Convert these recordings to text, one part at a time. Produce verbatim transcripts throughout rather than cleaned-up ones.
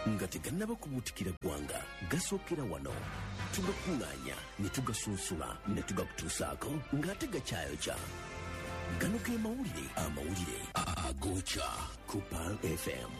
nga tegannaba kubuutikira ggwanga gasookera wano tugakuŋŋaanya ne tugasunsula ne tugakutuusaako ng'ate gakyayokya. Gano ge mawulire amawulire agookya ku Pearl F M.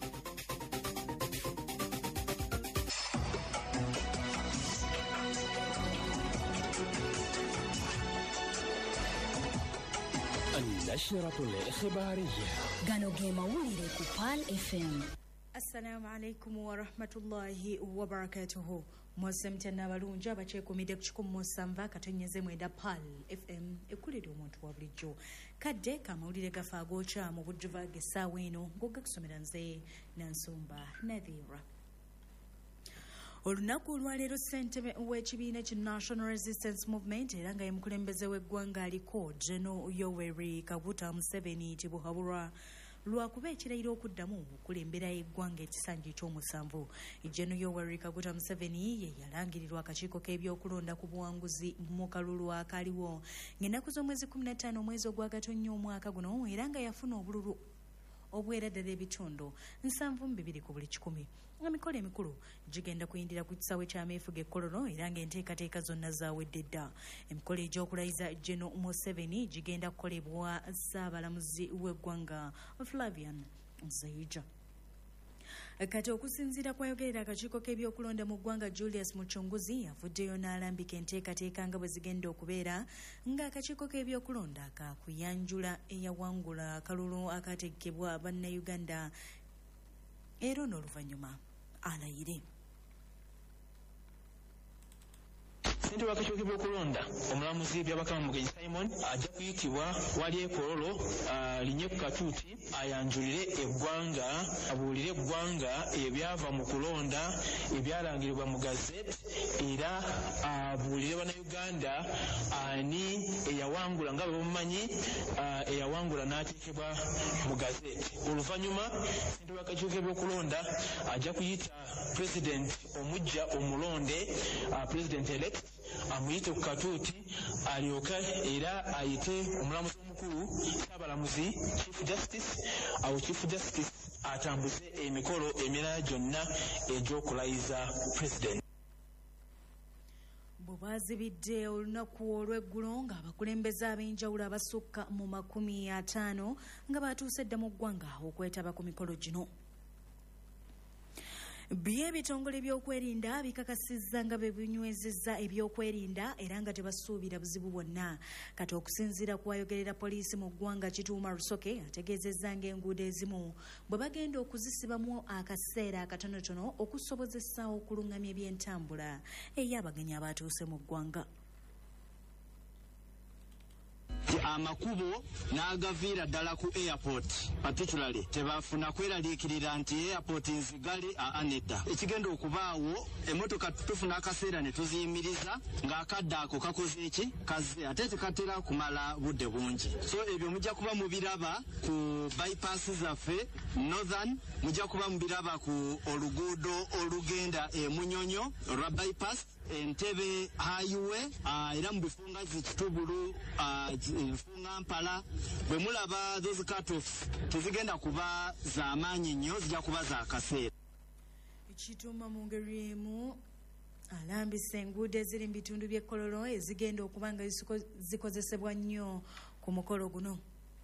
النشرة الإخبارية gano ge mawulire ku Pearl F M. Assalamu alaikum wa rahmatullahi wa barakatuhu. Mwasemte n'abalungi abakyekuumidde ku kikumi mu musanvu akatonnyeze mwenda Pearl F M ekkulira omuntu wa bulijjo. Kadde kamawulire gafa agookya mu bujjuva g'essaawa eno ng'ogakusomera nze Nansumba Nadhira. Olunaku olwaleero ssentebe w'ekibiina ki National Resistance Movement era nga ye mukulembeze w'eggwanga aliko General Yoweri Kaguta Museveni tibuhabulwa lwakuba ekirayiro okuddamu okulembera eggwanga ekisanja eky'omusanvu. General Yoweri Kaguta Museveni ye yalangirirwa akakiiko k'ebyokulonda ku buwanguzi mu kalulu akaliwo ng'ennaku z'omwezi kumi na ttaano omwezi ogwagatonnya omwaka guno era nga yafuna obululu obwera ddala ebitundu nsanvu mu bibiri ku buli kikumi. Emikolo emikulu gigenda kuyindira ku kisaawe ky'ameefuga ekkolono era ng'enteekateeka zonna zaawedde dda. Emikolo egy'okulayiza General Museveni gigenda kukolebwa Ssaabalamuzi w'eggwanga Flavian Nzayija. Kati okusinziira kwayogerera akakiiko k'ebyokulonda mu ggwanga Julius Muchunguzi avuddeyo n'alambika enteekateeka nga bwe zigenda okubeera ng'akakiiko k'ebyokulonda kakuyanjula eyawangula akalulu akateekebwa bannayuganda era n'oluvannyuma alayire. Ssentebe w'akakiiko k'ebyokulonda omulamuzi Byabakama Mugenyi Simon ajja kuyitibwa wali ekololo alinye ku katuuti ayanjulire eggwanga abuulire eggwanga ebyava mu kulonda ebyalangirirwa mu gazette era abuulire bannayuganda ani eyawangula nga bwe bamumanyi eyawangula n'ateekebwa mu gazette. Oluvannyuma ssentebe w'akakiiko k'ebyokulonda ajja kuyita president omujja omulonde president elect amuyite ku katuuti alyoka era ayite omulamuzi omukulu Ssaabalamuzi Chief Justice awo Chief Justice atambuze emikolo emirala gyonna egy'okulayiza president. Bwe baazibidde olunaku olw'eggulo ng'abakulembeze ab'enjawulo abasukka mu makumi ataano nga baatuuse dda mu ggwanga okwetaba ku mikolo gino. Bye ebitongole by'okwerinda bikakasizza nga bwe binywezezza ebyokwerinda era nga tebasuubira buzibu bwonna. Kati okusinziira ku ayogerera poliisi mu ggwanga Kituuma Rusoke ategeezezza ng'enguudo ezimu bwe bagenda okuzisibamu akaseera akatonotono okusobozesa okulungamya eby'entambula ey'abagenyi abatuuse mu ggwanga. Amakubo n'agaviira ddala ku airport particularly tebafuna kweraliikirira nti airport nzigale anedda. Ekigenda okubaawo emmotoka tufuna akaseera ne tuziyimiriza ng'akadde ako kakoze eki kaze ate tekatera kumala budde bungi. So ebyo mujja kuba mubiraba ku bypass zaffe northern, mujja kuba mubiraba ku oluguudo olugenda e Munyonyo olwa bypass Entebbe highway era mu bifunga z'Ekitubulu enfunga Mpala. Bwe mulaba those cut-offs tezigenda kuba za maanyi nnyo, zijja kuba za kaseera. Kituuma mu ngeri emu alambisa enguudo eziri mu bitundu by'ekkololo ezigenda okuba nga zikozesebwa nnyo ku mukolo guno.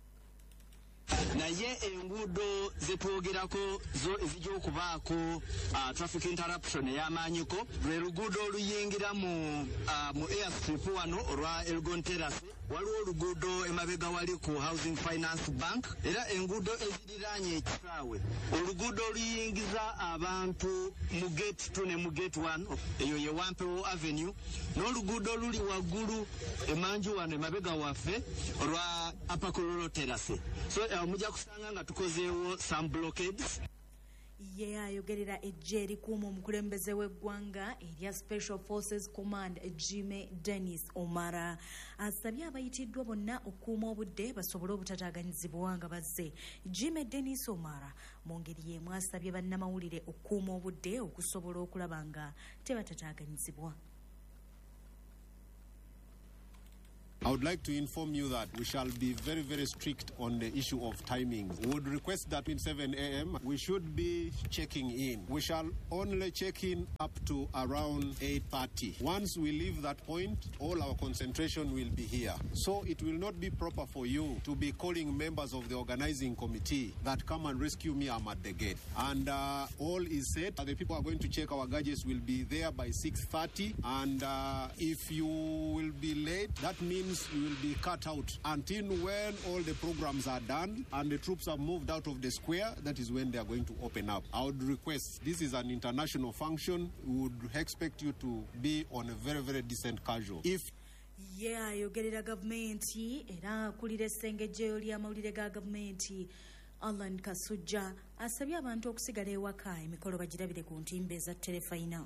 Naye enguudo zetwogerako zo ezijja okubaako uh, traffic interruption ey'amaanyiko lwe luguudo oluyingira mu uh, mu airstrip wano olwa Elgon Terrace, waliwo oluguudo emabega wali ku Housing Finance Bank era enguudo eziriraanye ekisaawe, oluguudo oluyingiza abantu mu gate two ne mu gate one eyo ye Wampewo Avenue, n'oluguudo oluli waggulu emanju wano emabega waffe olwa Upper Kololo Terrace. So uh, mujja kusanga nga tukozeewo some blockades. Ye ayogerera ejje erikuuma omukulembeze w'eggwanga erya Special Forces Command Jime Dennis Omara asabye abayitiddwa bonna okukuuma obudde basobole obutataaganyizibwa nga bazze. Jime Dennis Omara mu ngeri y'emu asabye bannamawulire okukuuma obudde okusobola okulaba nga tebatataaganyizibwa. I would like to inform you that we shall be very, very strict on the issue of timings. We would request that in seven a.m. we should be checking in. We shall only check in up to around eight thirty. Once we leave that point, all our concentration will be here. So it will not be proper for you to be calling members of the organizing committee that come and rescue me. I'm at the gate. And uh, all is set. The people are going to check our gadgets will be there by six thirty. And uh, if you will be late, that means you will be cut out until when all the programs are done and the troops have moved out of the square. That is when they are going to open up. I would request, this is an international function. We would expect you to be on a very, very decent casual. If yeah, yogerera gavumenti era akulira essengejjeyo ly'amawulire ga gavumenti Alan Kasujja asabye abantu okusigala ewaka emikolo bagirabire ku ntimbe eza terefayina.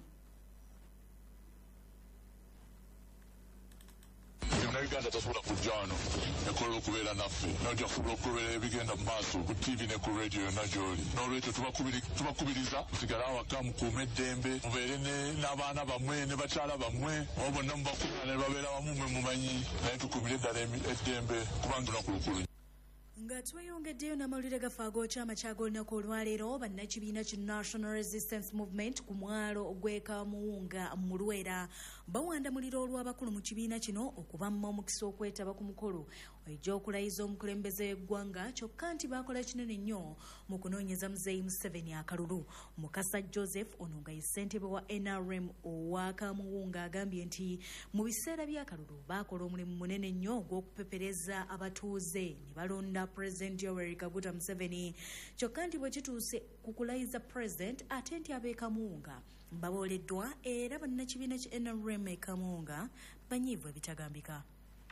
Uganda tasobola kujja wano ekola okubeera naffe nojja kusobola okubeera ebigenda mu maaso ku tiivi ne ku rediyo yonna gy'oli. N'olwekyo tubakubiriza musigale awaka mukuume eddembe mubeere n'abaana bammwe ne bakyala bammwe oba bonna mubakuuma ne babeera wamu mwe mumanyi naye tukuumire eddala eddembe kubanga lunaku lukulu. Nga tweyongeddeyo n'amawulire gafe ag'okyama kyag'olunaku olwaleero bannakibiina ki National Resistance Movement ku mwalo gw'e Kamuwunga mu Lwera bawandamulira olw'abakulu mu kibiina kino okubamma omukisa okwetaba ku mukolo egy'okulayiza omukulembeze w'eggwanga kyokka nti baakola kinene nnyo mu kunoonyeza Muzeeyi Museveni akalulu. Mukasa Joseph ono nga ye ssentebe wa N R M owa Kamuwunga agambye nti mu biseera by'akalulu baakola omulimu munene nnyo ogw'okupepereza abatuuze ne balonda President Yoweri Kaguta Museveni kyokka nti bwe kituuse ku kulayiza President ate nti ab'e Kamuwunga babooleddwa era bannakibiina ki N R M e Kamuwunga banyiivu ebitagambika.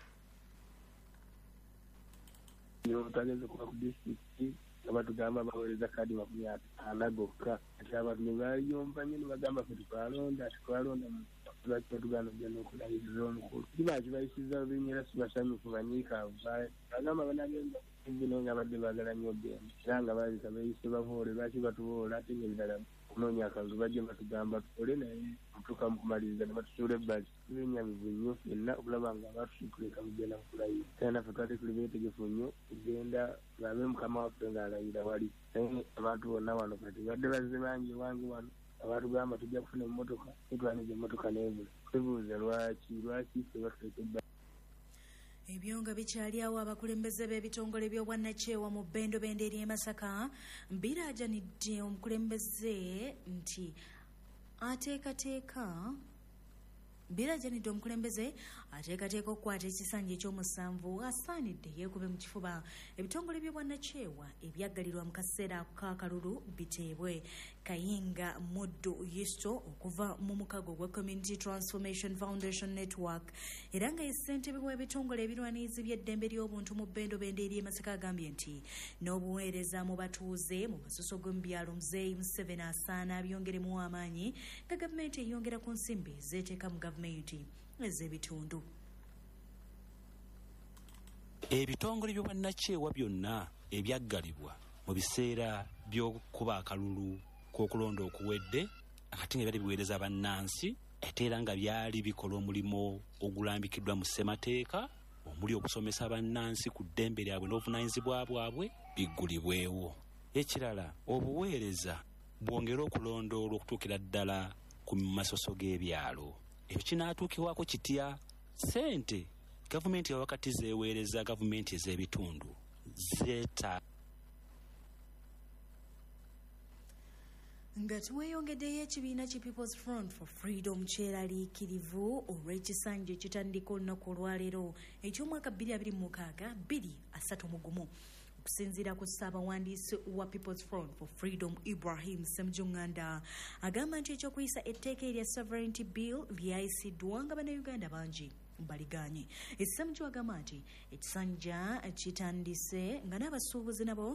Tugeze kuba ku disitulikiti nga batugamba baweereza kaadi makumi ana gokka ati abantu ne bayomba nnyo ne bagamba fe twalonda twalonda lwaki batugamba genda okulayiriza omukulu kiba kibayisiza olulimi era sibasanyufu banyiikaavu bagamba banagenda bino nga badde baagala nnyo genda era nga balika beeyise baboole lwaki batuboola ate ngaebirala kunoonya akazu bajje batugamba tukole naye mutuuka mu kumaliriza ne batusuula ebbali tubenyabivu nnyo ffenna okulaba nga batusukuleka mugenda mukulayira era naffe twate tuli beetegefu nnyo kugenda ngabe mukama waffe ng'alayira wali naye abantu bonna wano kati badde bazze bangi wange wano abatugamba tujja kufuna emmotoka etwaniza emmotoka n'ebula tubuuza lwaki lwaki ffe batuleka ebbali. Ebyo nga bikyali awo abakulembeze b'ebitongole by'obwannakyewa mu Bendobendo eri e Masaka mbiraajanidde omukulembeze nti ateekateeka Biraajanidde omukulembeze ateekateeka okukwata ekisanja ekyomusanvu asaanidde yeekube mu kifuba ebitongole by'obwannakyewa ebyaggalirwa mu kaseera k'akalulu biteebwe. Kayinga Muddu Yisto okuva mu mukago gwa Community Transformation Foundation Network era nga ye ssentebe w'ebitongole ebirwanizi by'eddembe ly'obuntu mu Bendobendo eri e Masaka agambye nti n'obuweereza mu batuuze mu masuso g'omu byalo Muzeeyi Museveni asaana abyongeremu amaanyi nga gavumenti eyongera ku nsimbi zeeteeka mu gavumenti ez'ebitundu. Ebitongole by'obwannakyewa byonna ebyaggalibwa mu biseera by'okuba akalulu k'okulonda okuwedde ate nga byali biweereza bannansi ate era nga byali bikola omulimu ogulambikiddwa mu ssemateeka omuli okusomesa bannansi ku ddembe lyabwe n'obuvunaanyizibwa bwabwe biggulibwewo. Ekirala obuweereza bwongera okulondoolwa okutuukira ddala ku masoso g'ebyalo. Ekyo kinaatuukibwako kitya? Ssente gavumenti wakati zeeweereza gavumenti ez'ebitundu zeeta nga tuweeyongeddeyo ekibiina ki People's Front for Freedom kyeraliikirivu olw'ekisanja ekitandika olunaku olwaleero eky'omwaka bbiri abiri mu mukaaga bbiri asatu mu gumu. Okusinziira ku ssaabawandiisi wa People's Front for Freedom Ibrahim Ssemujjunganda agamba nti ekyokuyisa etteeka erya Sovereignty Bill lyayisiddwa nga bannayuganda bangi baliganye. Ssemujju agamba nti ekisanja kitandise nga n'abasuubuzi nabo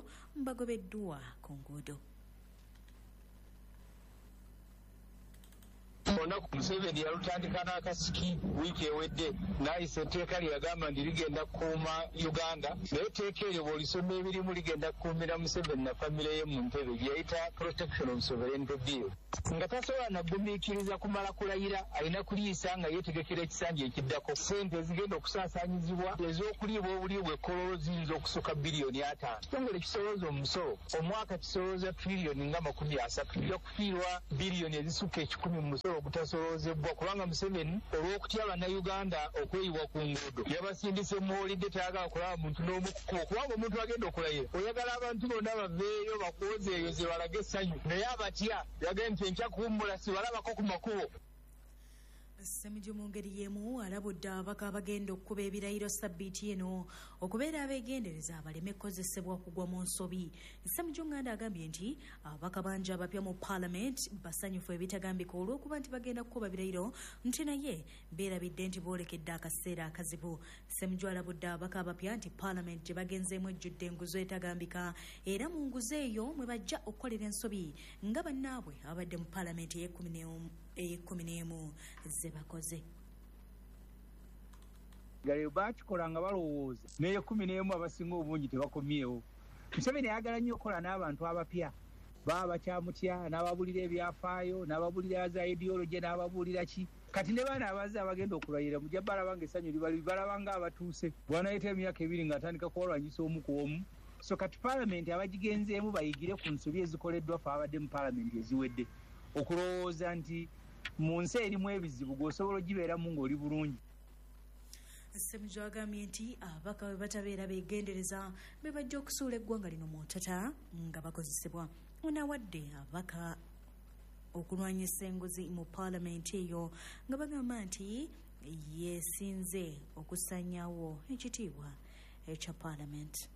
bagobeddwa ku nguudo. For olunaku Museveni yalutandika n'akasiki wiiki ewedde n'ayisa etteeka lye yagamba nti ligenda kukuuma Uganda, naye etteeka eryo bw'olisoma ebirimu ligenda kukuumira Museveni na famire ye mu ntebe gye yayita protection of sovereignty bill, nga tasobola nagumiikiriza kumala kulayira, alina kuliyisa nga yeetegekera ekisanja ekiddako. Ssente ezigenda okusaasaanyizibwa ez'okuliibwa obuliibwa ekkololo ziyinza okusukka biliyoni ataano. Ekitongole kisolooza omusolo omwaka kisolooza triliyoni nga makumi asatu, kijja kufiirwa biliyoni ezisukka ekikumi mu musolo ogutasolozebwa, kubanga Museveni olw'okutya bannayuganda okweyiwa ku nguudo yabasindise muwolidde tayagala kulaba muntu n'omu kukuba, kubanga omuntu agenda okulayira oyagala abantu bonna baveeyo bakwozeeyoze balage essanyu, naye abatya yagenda nti enkya kuwummula sibalabako ku makubo. Ssemujju mu ngeri y'emu alabudde ababaka abagenda okukuba ebirayiro sabbiiti eno okubeera abeegendereza abaleme kukozesebwa kugwa mu nsobi. Ssemujju Nganda agambye nti ababaka bangi abapya mu paalamenti basanyufu ebitagambika olw'okuba nti bagenda kukuba birayiro, nti naye beerabidde nti boolekedde akaseera akazibu. Ssemujju alabudde ababaka abapya nti paalamenti gye bagenzeemu ejjudde enguzo etagambika, era mu nguzo eyo mwe bajja okukolera ensobi nga bannaabwe abadde mu paalamenti ey'ekkumi n'emu ey'ekkumi n'emu ze bakoze. Gale bakikola nga balowooza n'ey'ekkumi n'emu abasinga obungi tebakomyewo. Museveni ayagala nnyo okukola n'abantu abapya, baba bakyamutya, n'ababulira ebyafaayo, n'ababulira za ideology, n'ababulira ki. Kati ne baana abaze abagenda okulayira mujja balaba ng'essanyu libali balaba nga abatuuse bwanayita emyaka ebiri ng'atandika kubalwanyisa omu ku omu. So kati paalamenti abagigenzeemu bayigire ku nsobi ezikoleddwa fe abadde mu paalamenti eziwedde, okulowooza nti mu nsi erimu ebizibu gw'osobola ogibeeramu ng'oli bulungi. Ssemujju agambye nti ababaka bwe batabeera beegendereza be bajja okusuula eggwanga lino mu ntata nga bakozesebwa. Onaawadde ababaka okulwanyisa enguzi mu paalamenti eyo nga bagamba nti yeesinze okusanyawo ekitiibwa ekya paalamenti.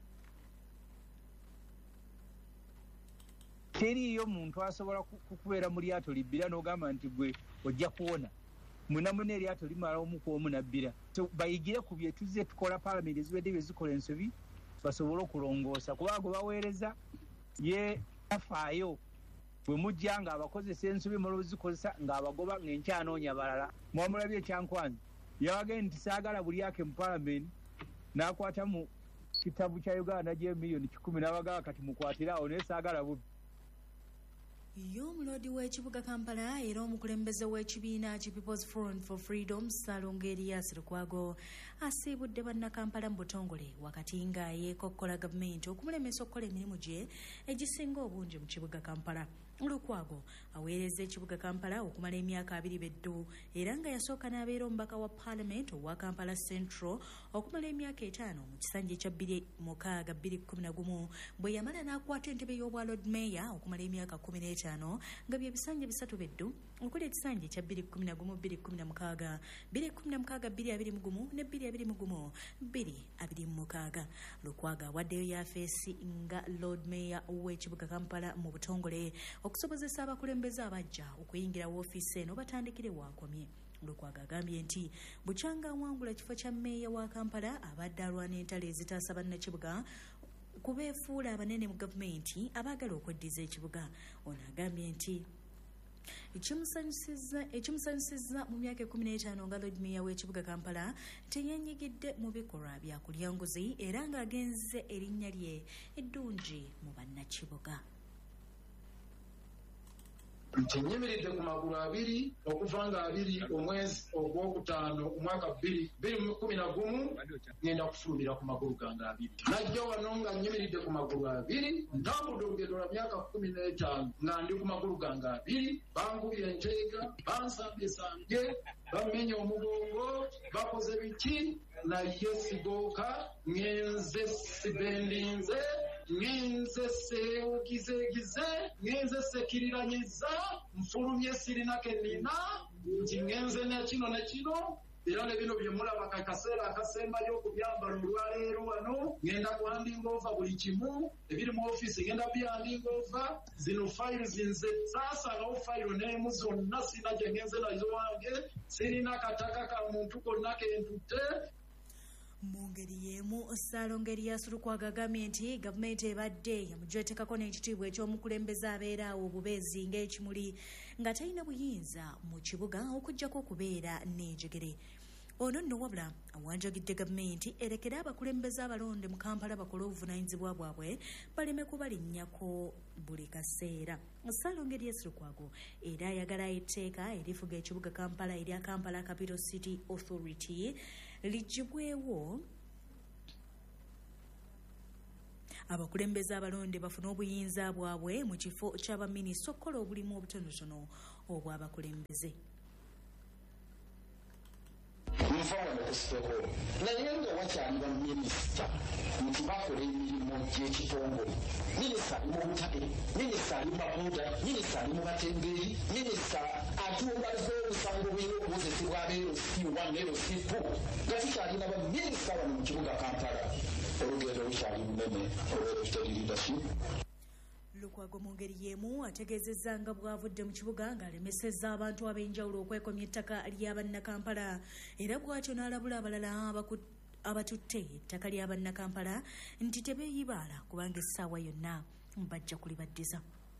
Teriiyo muntu asobola kukubeera mu lyato libbira n'ogamba nti gwe ojja kuwona. Mwena mwena eryato limala omu ku omu nabbira. Bayigire ku bye tuzze tukola paalamenti eziwedde bye zikola ensobi basobole okulongoosa, kubanga gwe baweereza ye afaayo bwe mujja ng'abakozesa ensobi mulo zikozesa ng'abagoba ng'enkyanoonya balala. Mwamulabye ekyankwanzi yawagenda nti saagala buli ake mu paalamenti n'akwata mu kitabu kya Uganda gy'emiliyoni kikumi n'abagaba kati mukwatirawo naye saagala bubbi. Y'omuloodi w'ekibuga Kampala era omukulembeze w'ekibiina ki People's Front for Freedom Ssaalongo Erias Lukwago asiibudde bannakampala mu butongole wakati nga yeekokkola gavumenti okumulemesa okukola emirimu gye egisinga obungi mu kibuga Kampala. Lukwago aweereza ekibuga Kampala okumala emyaka abiri beddu era nga yasooka n'abeera omubaka wa paalamenti owa Kampala Central okumala emyaka etaano mu kisanja ekya bbiri mukaaga bbiri kkumi na gumu bwe yamala n'akwata entebe y'obwa Lord Mayor okumala emyaka kkumi n'etaano nga bye bisanja bisatu beddu okuli ekisanja ekya bbiri kkumi na gumu bbiri kkumi na mukaaga bbiri kkumi na mukaaga bbiri abiri mu gumu ne bbiri abiri mu gumu bbiri abiri mu mukaaga. Lukwago awaddeyo yafeesi nga Lord Mayor w'ekibuga Kampala mu butongole okusobozesa abakulembeze abajja okuyingira woofiisi eno batandikire waakomye. Lukwago agambye nti bukyanga awangula kifo kya mmeeya wa Kampala abadde alwana entalo ezitaasa bannakibuga kubeefuula abanene mu gavumenti abaagala okweddiza ekibuga. Ono agambye nti ekimusanyusiza mu myaka ekkumi n'etaano nga Lord Mayor w'ekibuga Kampala teyenyigidde mu bikolwa bya kulya nguzi era ng'agenze erinnya lye eddungi mu bannakibuga. Nti nyimiridde ku magulu abiri okuva nga abiri omwezi ogwokutaano omwaka bbiri bbiri mu kkumi na gumu ngenda kufulumira ku magulu gange abiri. Najja wano nga nyimiridde ku magulu abiri ntambudde olugendo lwa myaka kkumi n'etaano nga ndi ku magulu gange abiri. Bangubye enteega, bansambye-sambye, bamenya omugongo, bakoze biki, naye sigooka, ngenze sibendinze, ngenze seewogizeegize, ngenze sekiriranyiza, nfulumye sirina kenina, nti ngenze ne kino ne kino, era ne bino bye mulaba kaseera akasembayo okubyambala olwaleero wano, ngenda kuhandinga ova buli kimu, ebiri mu ofiisi ngenda byandinga ova, zino files nze saasalawo fayiro n'emu zonna sirina gye ngenze nazo wange, sirina kataka ka muntu konna kentutte. mu ngeri y'emu Ssaalongeeri Lukwago agambye nti gavumenti ebadde yamugyetekako n'ekitiibwa eky'omukulembeze abeeraawo obubeezi ng'ekimuli nga talina buyinza mu kibuga okuggyako okubeera n'enjegere. Ono nno wabula awanjagidde gavumenti erekere abakulembeze abalonde mu Kampala bakole obuvunaanyizibwa bwabwe baleme kubalinnyako buli kaseera. Ssaalongeeri Lukwago era ayagala etteeka erifuga ekibuga Kampala erya Kampala Capital City Authority lijjibwewo abakulembeze abalonde bafune obuyinza bwabwe mu kifo ky'abaminisita okukola obulimu obutonotono obw'abakulembeze. nfa wano kusitoko naye nga wakyali baminisita nti bakola emirimu gy'ekitongole. Minisita ali mu butale, minisita ali mu mabuuda, minisita ali mu batembeeri, minisita atumbaliza obusango bwina okuwozesebwa abeero si one neero si two nga tukyalina baminisita wano mu kibuga Kampala. Olugendo lukyali lunene olw'ebifitali leadership. Lukwago mu ngeri y'emu ategeezezza nga bw'avudde mu kibuga ng'alemesezza abantu ab'enjawulo okwekomya ettaka ly'abannakampala era bw'atyo n'alabula abalala abatutte ettaka ly'abannakampala nti tebeeyibaala kubanga essaawa yonna bajja kulibaddiza.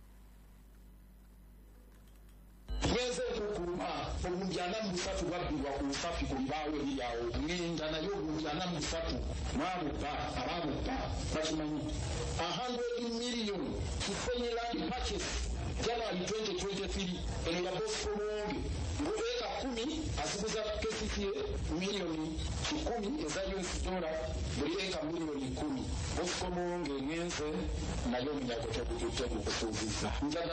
Ngenze okukuuma obulungi ana mu busatu bwabbirwa ku busafi ku bibaawo ebiryawo ngenda naye obulungi ana mu busatu mwabubba abaabubba bakimanyi a hundred million kifenye land purchase January twenty twenty-three eno ya Bosco Muwonge ng'eka kumi asiguza K C C A miliyoni kikumi eza U S dola buli eka miliyoni kumi. Bosco Muwonge ngenze naye omunyago tegututte mu kusuubiza.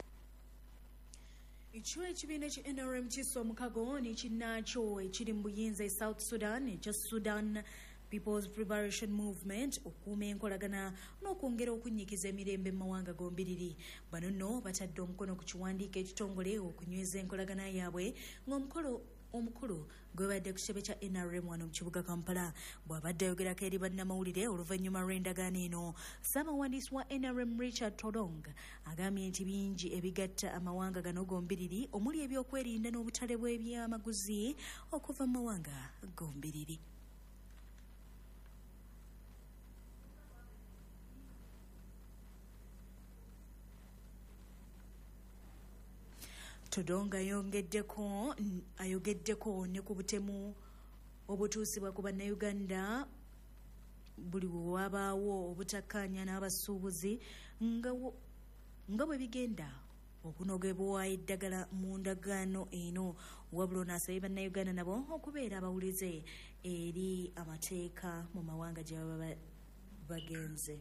Ekyo ekibiina ki N R M kissa omukago n'ekinnaakyo ekiri mu buyinza e South Sudan ekya Sudan People's Liberation Movement okuuma enkolagana n'okwongera okunnyikiza emirembe mu mawanga gombiriri. Bano nno batadde omukono ku kiwandiiko ekitongole okunyweza enkolagana yaabwe ng'omukolo omukulu gwebadde ku kitebe kya N R M wano mu kibuga Kampala. Bw'abadde ayogerako eri bannamawulire oluvannyuma lw'endagaano eno, ssaabawandiisi wa N R M Richard Tolong agambye nti bingi ebigatta amawanga gano gombiriri omuli ebyokwerinda n'obutale bw'ebyamaguzi okuva mu mawanga gombiriri. Todonga ayongeddeko ayogeddeko ne ku butemu obutuusibwa ku bannayuganda buli wabaawo obutakkaanya n'abasuubuzi nga nga bwe bigenda okunogebwa eddagala mu ndagaano eno. Wabula n'asabye bannayuganda nabo okubeera abawulize eri amateeka mu mawanga gye baba bagenze.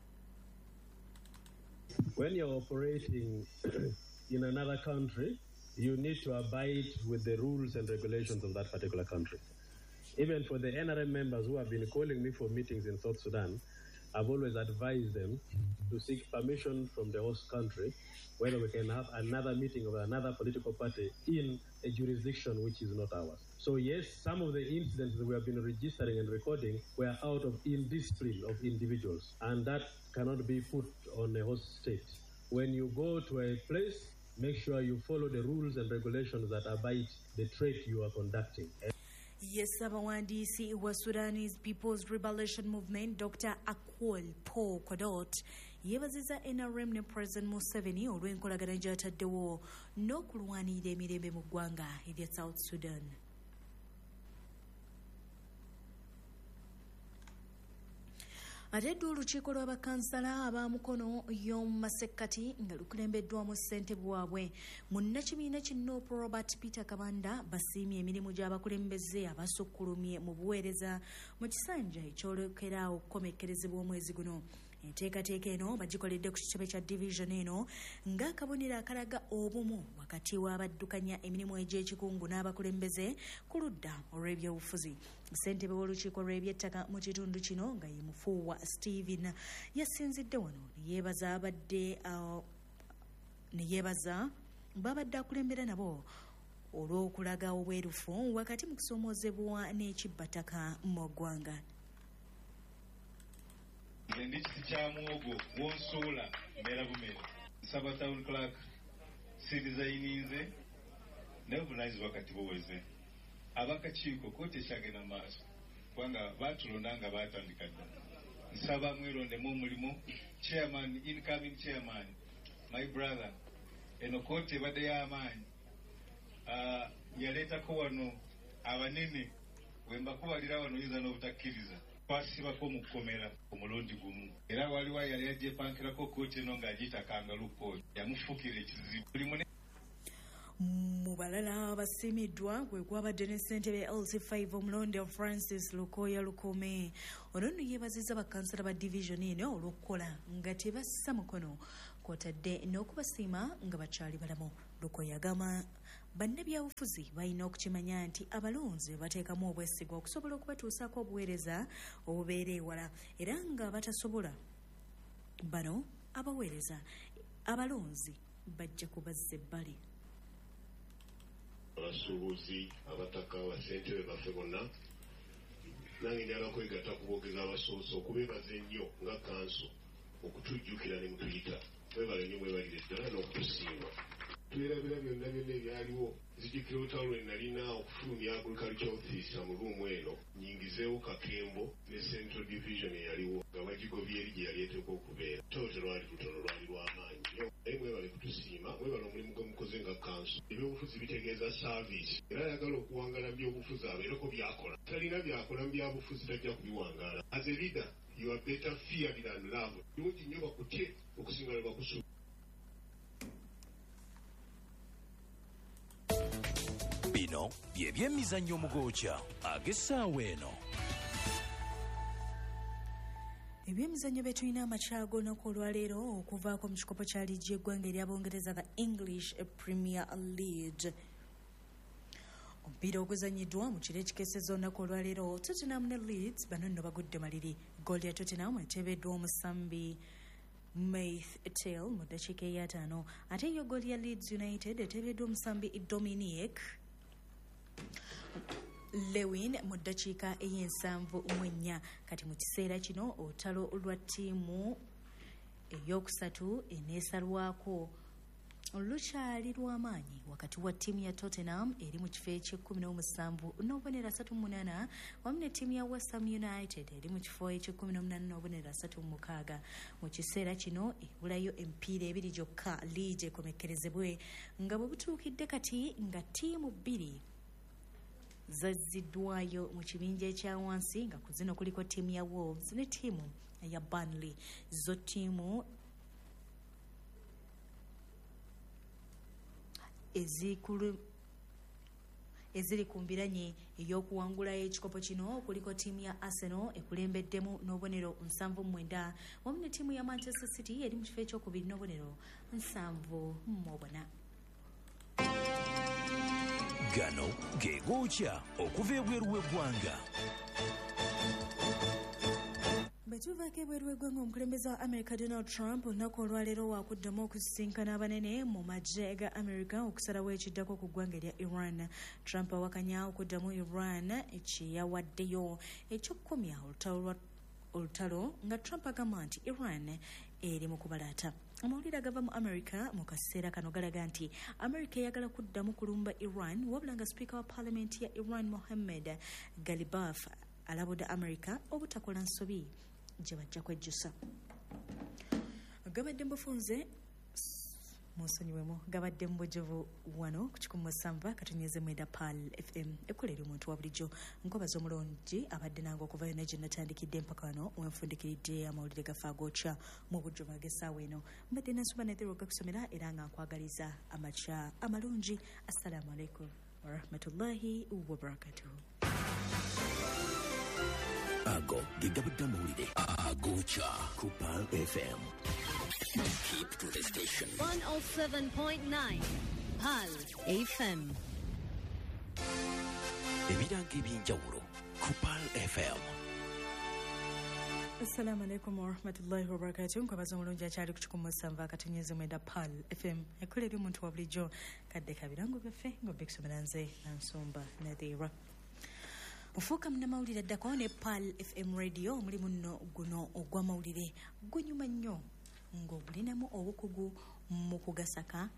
When you're operating in another country, you need to abide with the rules and regulations of that particular country. Even for the N R M members who have been calling me for meetings in South Sudan, I've always advised them to seek permission from the host country whether we can have another meeting of another political party in a jurisdiction which is not ours. So yes, some of the incidents that we have been registering and recording were out of indiscipline of individuals, and that cannot be put on a host state. When you go to a place, make sure you follow the rules and regulations that abide the trade you are conducting. Yes, abawandiisi wa Sudanese People's Liberation Movement Doctor Akwol Paul Kodot yeebazizza N R M ne President Museveni olw'enkolagana gy'ataddewo n'okulwanirira emirembe mu ggwanga erya South Sudan. Ate ddu olukiiko lw'abakansala ab'amukono y'omu masekkati nga lukulembeddwamu ssentebe waabwe munnakibiina kino Robert Peter Kabanda basiimye emirimu gy'abakulembeze abasukkulumye mu buweereza mu kisanja ekyolekera okukomekkerezebwa omwezi guno. Enteekateeka eno bagikoledde ku kitebe kya division eno ng'akabonero akalaga obumu wakati w'abaddukanya emirimu egy'ekikungu n'abakulembeze ku ludda olw'ebyobufuzi. Ssentebe w'olukiiko lw'ebyettaka mu kitundu kino nga ye Mufuuwa Stephen yasinzidde wano neyeebaza abadde neyeebaza babadde akulembera nabo olw'okulaga obwerufu wakati mu kusomoozebwa n'ekibbataka mu ggwanga. Nze ndi kiti kya muwogo wonsuula mbeera bumere nsaba town clerk sidizayininze naye obuvunaanyizibwa kati buweze abakakiiko kooti ekyagenda maaso kubanga batulonda nga batandika dda. Nsaba mwerondemu omulimu. Chairman, incoming chairman, my brother, eno kooti ebadde y'amaanyi. Uh, yaleetako wano abanene wembakubalira wano oyinza n'obutakkiriza twasibako mu kkomera omulundi gumu era waliwo yali yagyepankirako kooti eno ng'agiyita kangalukooti yamufuukira ekizibu buli mune mu balala abasiimiddwa kwe kwabadde ne ssentebe L T five omulonde Francis Lukoya Lukome. Ono nno yeebazizza bakansala ba division eno olw'okukola nga tebassa mukono kw'otadde n'okubasiima nga bakyali balamu. Lukoya agamba bannabyabufuzi balina okukimanya nti abalonzi bateekamu obwesigwa okusobola okubatuusaako obuweereza obubeera ewala era nga batasobola bano abaweereza abalonzi bajja kubazza ebbali. Abasuubuzi abataka abasentebe baffe bonna nange njagala kwegatta ku boogezi abasoose okubeebaza ennyo nga kanso okutujjukira ne mutuyita mwebale nnyo mwebalire ddala n'okutusiima tuyerabira byonna byonna ebyaliwo nzijukira olutalo lwe nalina okufulumya agriculture officer mu luumu eno nyingizeewo kakembo ne central division eyaliwo nga bagigobye eri gye yali eteekwa okubeera toto lwali lutono lwali lw'amaanyi naye mwebale kutusiima mwebale omulimu gwe mukoze nga kanso ebyobufuzi bitegeeza service era ayagala okuwangala mu byobufuzi abeereko byakola talina byakola mu byabufuzi tajja kubiwangaala. As a leader you are better feared than loved. Birungi nnyo bakutye okusinga lwe bakusuubiza. Bino bye by'emizannyo omugoocha ag'essaawa eno. Ebyemizannyo bye tulina amakyago olunaku olwaleero okuvaako mu kikopo kya liigi y'eggwanga ery'Abongereza the English Premier League. Omupiira oguzannyiddwa mu kiro ekikeesezza olunaku olwaleero Tottenham ne Leeds bano nno bagudde maliri. Goal ya Tottenham eteebeddwa omusambi Maith Tale mu ddakiika ey'ataano ate yo goal ya Leeds United eteebeddwa omusambi Dominic Lewin mu ddakiika ey'ensanvu mu ennya. Kati mu kiseera kino olutalo lwa ttiimu eyokusatu eneesalwako lukyali lw'amaanyi wakati wa ttiimu ya Tottenham eri mu kifo eky'ekkumi n'omusanvu n'obubonero asatu mu munaana wamu ne ttiimu ya West Ham United eri mu kifo eky'ekkumi n'omunaana n'obubonero asatu mu mukaaga. Mu kiseera kino ebulayo emipiira ebiri gyokka liigi ekomekkerezebwe nga bwe butuukidde kati nga ttiimu bbiri zazziddwayo mu kibinja ekya wansi nga ku zino kuliko ttiimu ya Wolves ne ttiimu ya Burnley. Zo ttiimu ezikulu eziri ku mbiranye ey'okuwangulayo ekikopo kino kuliko ttiimu ya Arsenal ekulembeddemu n'obubonero nsanvu mu mwenda wamu ne ttiimu ya Manchester City eri mu kifo ekyokubiri n'obubonero nsanvu mu buna. Gano ge gookya okuva ebweru w'eggwanga. Betuvaako ebweru w'eggwanga omukulembeze wa America Donald Trump olunaku olwaleero wakuddamu okusisinkana abanene mu magye ga America okusalawo ekiddako ku ggwanga erya Iran. Trump awakanya okuddamu Iran ekyeyawaddeyo ekyokkomya olutalo nga Trump agamba nti Iran eri mu kubalaata. Amawulire agava mu America mu kaseera kano galaga nti America eyagala kuddamu kulumba Iran wabula nga Speaker wa Parliament ya Iran Mohammed Galibaf alabudde America obutakola nsobi gye bajja kwejjusa. Gabadde mbufunze musonyiwemu gabadde mbujuvu wano ku kikumi musanvu katonyeze mwenda Pal F M ekolera omuntu wa bulijjo nkobaza omulungi abadde nange okuvayo ne gye natandikidde mpaka wano wenfundikiridde amawulire gafe agoocha mu bujjuvu ag'essaawa eno mbadde nasuba netero gakusomera era nga nkwagaliza amakya amalungi. Assalamu alaikum warahmatullahi wabarakatuhu. Ago gigabadde amawulire agoocha ku Pal F M. Keep to the station. one oh seven point nine Pal F M. Ebiranga eby'enjawulo ku Pal F M. Assalamu alaikum warahmatullahi wabarakatuh. Nkwabaza omulungi akyali ku kikumi musanvu akatonyeze mwenda Pal F M ekolera omuntu wa bulijjo kadde kabirango byaffe ng'obbe kusomera nze Nansumba Nadira. Mufuuka munnamawulire addako ne Pal F M radio omulimu nno guno ogw'amawulire gunyuma nnyo ng'ogulinamu obukugu mu kugasaka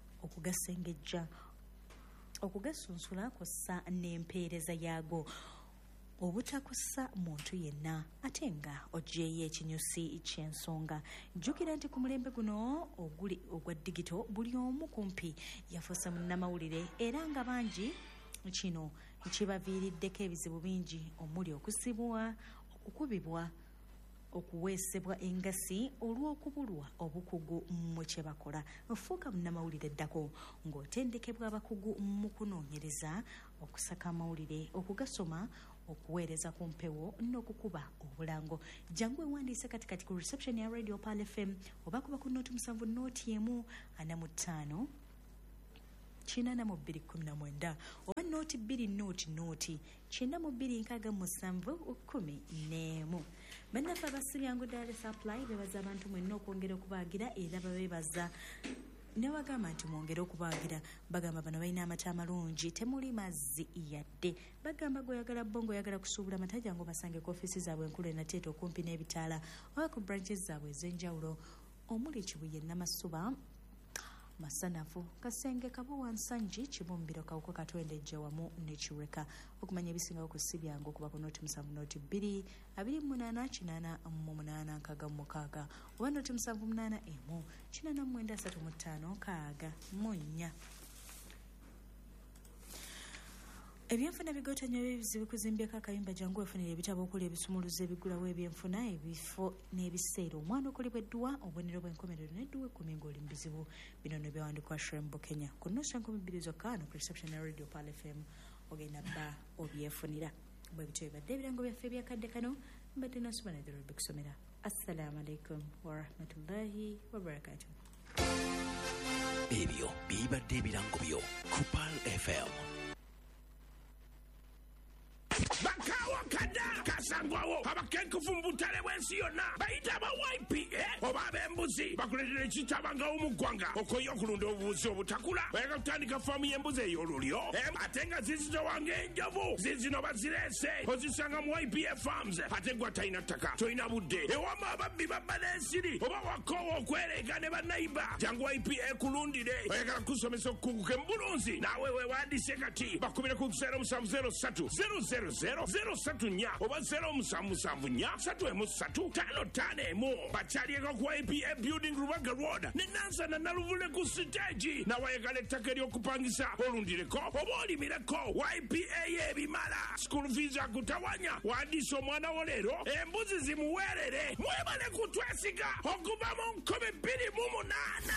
okugasengejja okugasunsula kw'ossa n'empeereza yaago. obutakussa muntu yenna ate nga oggyeyo ekinyusi ky'ensonga. Jjukira nti ku mulembe guno oguli ogwa digito buli omu kumpi yafuusa munnamawulire era nga bangi kino kibaviiriddeko ebizibu bingi omuli okusibwa, okukubibwa, okuweesebwa engasi olw'okubulwa obukugu mu kye bakola. Fuuka munnamawulire eddako ng'otendekebwa abakugu mu kunoonyereza, okusaka amawulire, okugasoma, okuweereza ku mpewo n'okukuba obulango. Jangu ewandiise katikati ku reception ya Radio Pal F M oba kuba ku nooti musanvu nooti emu ana mu ttaano kinaana mu bbiri kkumi na mwenda oba nooti bbiri nooti nooti kina mu bbiri nkaaga musanvu kkumi n'emu. Bannaffe abasibyangu Dale Supply beebaza abantu mwenna okwongera okubaagira era babeebaza ne bagamba nti mwongere okubaagira. Bagamba bano balina amata amalungi, temuli mazzi yadde. Bagamba gweoyagala bongo oyagala kusuubula amata jangu basange ku ofiisi zaabwe enkulu e Nateete okumpi n'ebitaala oba ku branches zaabwe ez'enjawulo omuli Kibuye, Namasuba, Masanafu, Kasenge, Kabuwa, Nsanji, Kibumbiro, Kawuka, Katwendejje wamu ne Kiweka. Okumanya ebisingawo ku sibyangu okuva ku nooti musanvu nooti bbiri abiri mu munaana kinaana mu munaana nkaaga mu mukaaga oba nooti musanvu munaana emu kinaana mu mwenda asatu mu ttaano nkaaga mu nnya. Ebyenfuna bigootanya ebizibu kuzimbyako akayumba jangu wefunire ebitabo okuli ebisumuluzo ebigulawo ebyenfuna ebifo n'ebiseera omwana okolebwa obubonero bw'enkomerero n'edduwa ekkumi ng'oli mu bizibu. Bino ne byawandiikwa Shrembo Kenya ku nnusu enkumi bbiri zokka no ku reception ya Radio Pal F M ogenda bba obyefunira. Bwe bityo bibadde ebirango byaffe ebyakadde kano mbadde nasuba naddala bikusomera. Assalamu alaikum warahmatullahi wabarakatuh. Ebyo bibadde ebirango byo ku Pal F M. Bakawa kada kasangwawo abakenkufu mu butale bw'ensi yonna bayita aba Y P A oba ab'embuzi bakuletera ekitabanga omuggwanga okoye okulunda obubuzi obutakula bayaga kutandika faamu y'embuzi ey'olulyo ate nga zizitowanga enjovu zizino bazireese ozisanga mu Y P A Farms ate gwa talina ttaka tolina budde ewamu ababbi babba n'ensiri oba wakoowa okwereega ne bannayiba jangu Y P A kulundire oyagala kusomesa okukunguka embulunzi naawe weewandiise kati bakubire ku zero musanvu zero ssatu zero zero zero zero satu nnya oba zero musanvu musanvu nnya satu emu ssatu ttaano ttaano emu. Bakyalieko ku Y P A Building Rubaga Road ne Nansana Naluvule ku siteegi nawayagala ettaka ery'okupangisa olundireko oba olimireko Y P A y'ebimala school fees akutawanya wandiisa omwana wo leero embuzi zimuweerere mwebale kutwesiga okuva mu nkumi bbiri mu munaana.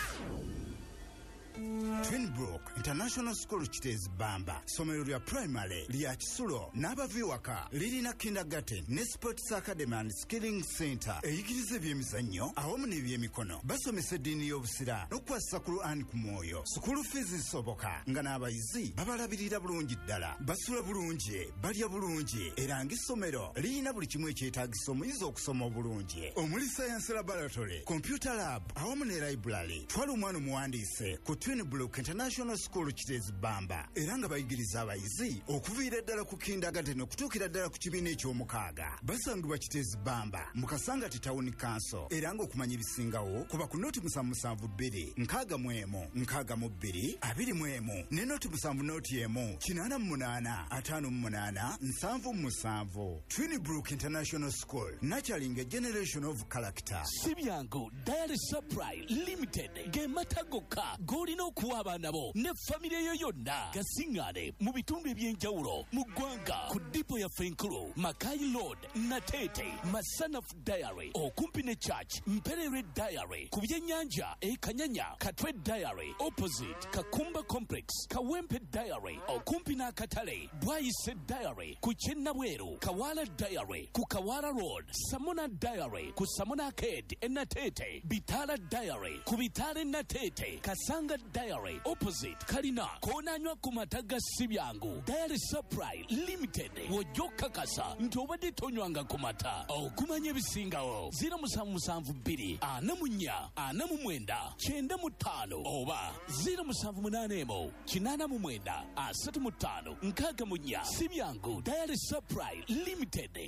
Twinbrook International School Kitezi Bamba somero lya primary lya Kisulo n'abaviwaka lirina kindergarten ne sports academy and skilling center eyigiriza ebyemizannyo awamu n'ebyemikono basomesa eddiini y'obusira n'okukwasa ku Quran ku mwoyo. School fees zisoboka nga n'abayizi babalabirira bulungi ddala basula bulungi balya bulungi era ng'essomero lirina buli kimu ekyetaagisa omuyizi okusoma obulungi omuli science laboratory, computer lab awamu ne library. Twala omwana omuwandiise ku Twinbrook International School Kitezi Bamba era nga bayigiriza abayizi okuviira ddala ku kindergarten okutuukira ddala ku kibiina eky'omukaaga. Basangibwa Kitezi Bamba mu Kasangati Town Council era ng'okumanya ebisingawo kuba ku nooti musanvu musanvu bbiri nkaaga mu emu nkaaga mu bbiri abiri mu emu ne nooti musanvu nooti emu kinaana mu munaana ataano mu munaana nsanvu mu musanvu. Twinbrook International School nurturing a generation of character. Sibyangu Dale Supply Limited gematagoka golina okuwa abaana bo ne famire yo yonna gasiŋŋaane mu bitundu eby'enjawulo mu ggwanga ku dipo yaffe enkulu Makai Road Nateete Masanafu Diary okumpi ne Church Mperere Diary ku byennyanja e Kanyanya Katwe Diary opposite Kakumba Complex Kawempe Diary okumpi n'akatale Bwayise Diary ku Kyennabweru Kawala Diary ku Kawala Road Samona Diary ku Samona Arcade e Nateete Bitala Diary ku Bitale Nateete Kasanga Diary opposite Kalina konanywa ku mataga Sibyangu Dale Supply Limited wojoka kasa nti obadde tonywanga ku mata okumanya ebisingawo zero musanvu musanvu bbiri ana mu nnya ana mu mwenda kyenda mu ttaano oba zero musanvu munaana emu kinaana mu mwenda asatu mu ttaano nkaaga mu nnya. Sibyangu Dale Supply Limited.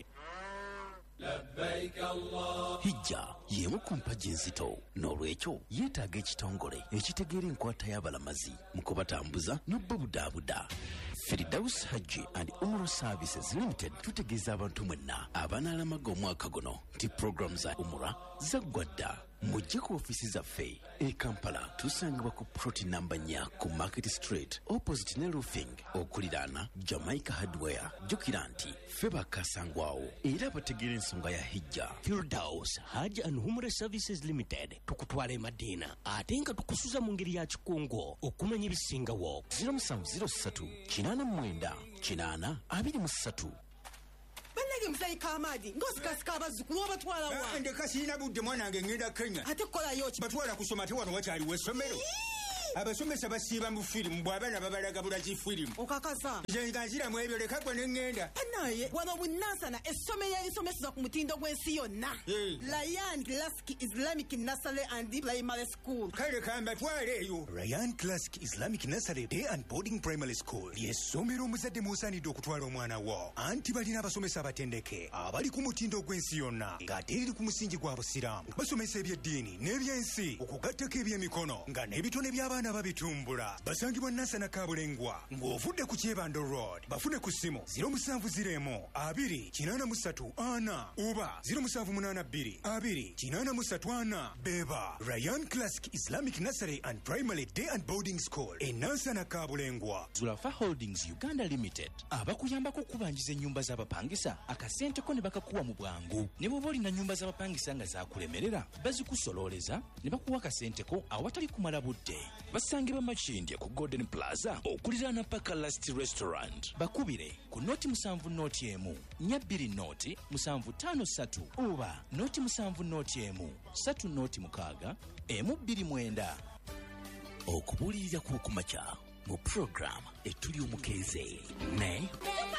Hijja y'emu ku mpagi enzito n'olwekyo yeetaaga ekitongole ekitegeera enkwata y'abalamazi mu kubatambuza n'obbabudaabuda. Firdaus Haji and Umrah Services Limited tutegeeza abantu mwenna abanaalamaga omwaka guno nti program za Umrah zaggwadda. Mujje ku ofisi zaffe e Kampala tusangibwa ku ploti namba nnya ku Market Street opposite ne roofing okuliraana Jamaica Hardware. Jjukira nti ffe bakasangwawo era bategeera ensonga ya hijja. Firdaus Haji and Umrah Services Limited tukutwala e Madina ate nga tukusuza mu ngeri ya kikungo okumanya ebisingawo. zero seven zero three kinaana mwenda kinaana abiri mu ssatu. Bannage musayi Kamadi ngosikasika abazzukulu obatwala wa ndeka sirina budde mwanange ngenda Kenya ate kukolayo ki batwala kusoma te wano wakyaliwo essomero abasomesa basiiba mu firimu bw'abaana babalaga bulaki firimu okakasa nze nga nziramu ebyo leka gwe ne ŋŋenda naye wano bunansana essomero erisomeseza ku mutindo gw'ensi yonna Ryan Classic Islamic Nursery and Primary School kale kambatwale eyo. Ryan Classic Islamic Nursery Day and Boarding Primary School ly'essomero omuzadde mw'osaanidde okutwala omwana wo anti balina abasomesa abatendeke abali ku mutindo gw'ensi yonna ng'ate eri ku musingi gwa busiraamu basomesa ebyeddiini n'ebyensi okugattako ebyemikono nga n'ebitone by'abaana babitumbula. Basangibwa Nansana Kabulengwa ng'ovudde ku Kyebando Road. Bafune ku ssimu zero seven zero emu abiri kinaana mu ssatu ana oba zero seven munana bbiri abiri kinaana mu ssatu ana. Beba Ryan Classic Islamic Nursery and Primary Day and Boarding School e Nansana Kabulengwa. Zulafa Holdings Uganda Limited abakuyambako okubanjiza ennyumba z'abapangisa akasenteko ne bakakuwa mu bwangu. Ne bw'oba olina nnyumba z'abapangisa nga zaakulemerera bazikusololeza ne bakuwa akasenteko awatali kumala budde. Basangibwa Makindye ku Golden Plaza okuliraana Paka Last Restaurant. Bakubire ku noti musanvu noti emu nnya bbiri noti musanvu ttaano ssatu oba noti musanvu noti emu ssatu noti mukaaga emu bbiri mwenda. Okubuulirira kw'okumakya mu program etuli omukeeze ne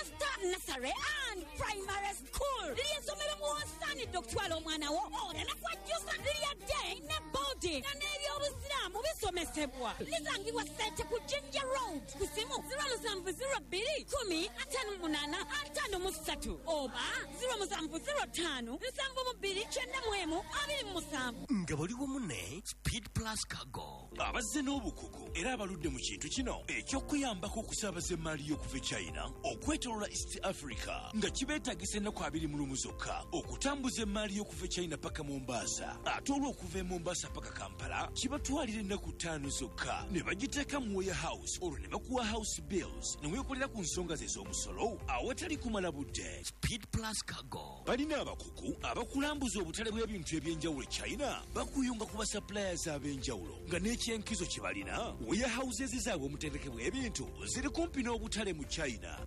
Nursery and Primary School ly'essomero mw'osaanidde okutwala omwana wo olanakwajjusa lirya day ne boarding nga n'ebyobusiraamu bisomesebwa. Lisangibwa Ssente ku Jinja Road ku ssimu zero seven zero bbiri kumi ataano munaana ataano mu ssatu oba zero seven zero ttaano nsanvu mu bbiri kyenda mu emu abiri mu musanvu. Nga baliwo munne Speed Plus Cargo abazze n'obukugu era abaludde mu kintu kino eky'okuyambako okusaabaza emmaali y'okuva e China okwetolola East Africa nga kibeetagisa ennaku abiri mu lumu zokka okutambuza emmaali y'okuva e China paka Mombasa ate olw'okuva e Mombasa paka Kampala kibatwalira ennaku ttaano zokka ne bagiteeka mu warehouse olwo ne bakuwa house bills ne weekolera ku nsonga ze z'omusolo awatali kumala budde. Speed Plus Cargo balina abakugu abakulambuza obutale bw'ebintu eby'enjawulo e China bakuyunga ku basuppliers ab'enjawulo nga n'ekyenkizo kye balina warehouses zaabwe omutendeke bw'ebintu ziri kumpi n'obutale mu China.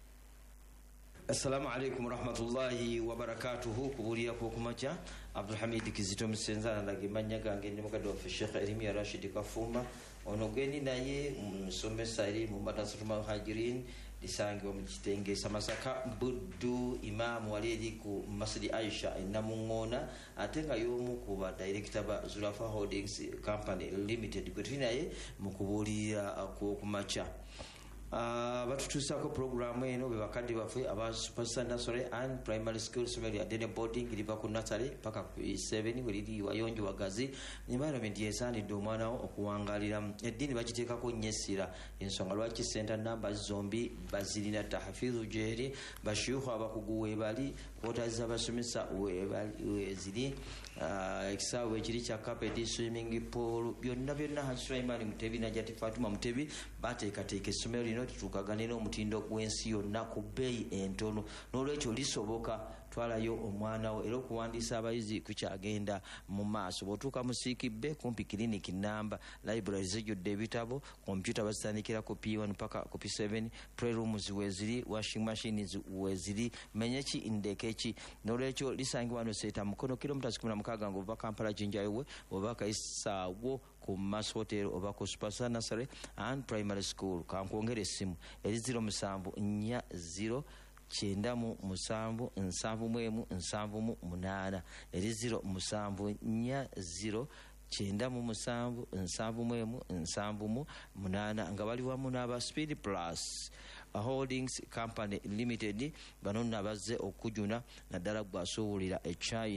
Assalamu alaikum rahmatullahi wa barakatuhu. Kubulia kwa kumacha Abdulhamid Kizito Msenzana na gimanya gange ni mukado wa Sheikh Elimia Rashid Kafumba onogeni naye musomesa eri mu madrasatul muhajirin lisangi wa mkitenge samasaka buddu imam walidi ku Masjid Aisha inamungona atenga yomu kuba director ba Zulafa Holdings Company Limited kwetinaye mukubulia kwa kumacha. Uh, batutusako programu eno bebakadde baffe aba Superstar Nursery and Primary School somero ya Dene Boarding liva ku nursery paka ku seven weliri wayonjo wagazi environment yesaanidde omwana wo okuwangalira eddiini bakiteekako nnyesira ensonga lwaki center number zombi bazirina tahfizu jeri bashuyukhu abakugu webali kwotaziza abasomesa weziri ekisaawe ekiri kya carpet swimming pool byonna byonna Haji Sulaiman Mutebi Najati Fatuma Mutebi bateekateeka essomero lino tutuukaganira omutindo gw'ensi yonna ku bbeeyi entono n'olwekyo lisoboka twalayo omwana wo era okuwandiisa abayizi kukyagenda mu maaso. Bw'otuuka mu Siikibbe kumpi kiriniki namba library zijjudde ebitabo kompyuta bazitandikira ku P one paka ku P seven playrooms weziri washing machines weziri menyeki ndekeki n'olwekyo lisangibwa wano Seeta Mukono kilomita kumi na mukaaga ng'ova Kampala Jinja Highway oba Kayisaawo ku Mass Hotel oba ku Superstar Nursery and Primary School. Kankwongera essimu eri zero musanvu nnya zero kyenda mu musanvu nsanvu mu emu nsanvu mu munaana eri zero musanvu nnya zero kyenda mu musanvu nsanvu mu emu nsanvu mu munaana nga bali wamu n'aba Speed Plus Holdings Company Limited bano nabazze okujuna naddala gwasuubulira e China